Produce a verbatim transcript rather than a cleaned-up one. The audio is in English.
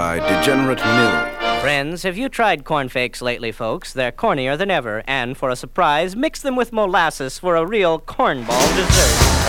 by Degenerate Mill. Friends, have you tried cornflakes lately, folks? They're cornier than ever, and for a surprise, mix them with molasses for a real cornball dessert.